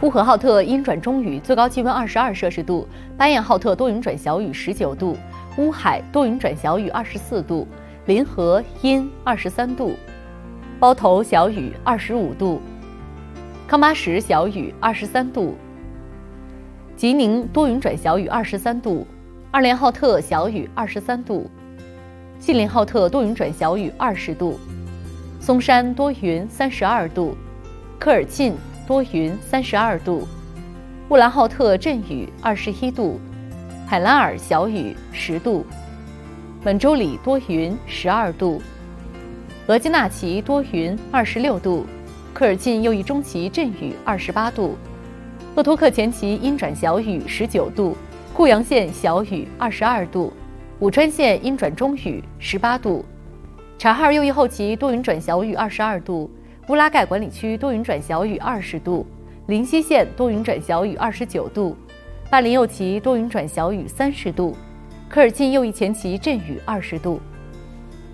呼和浩特阴转中雨，最高气温22摄氏度；巴彦浩特多云转小雨19度；乌海多云转小雨24度；临河阴23度；包头小雨25度；康巴什小雨23度；吉宁多云转小雨23度；二连浩特小雨23度；锡林浩特多云转小雨20度；松山多云32度；科尔沁多云32度；乌兰浩特阵雨21度；海拉尔小雨10度；满洲里多云12度；额济纳旗多云26度；科尔沁右翼中旗阵雨28度；鄂托克前旗阴转小雨19度；固阳县小雨22度；武川县阴转中雨18度；察哈尔右翼后旗多云转小雨22度；乌拉盖管理区多云转小雨20度；临西县多云转小雨29度；巴林右旗多云转小雨30度；科尔沁右翼前旗阵雨20度。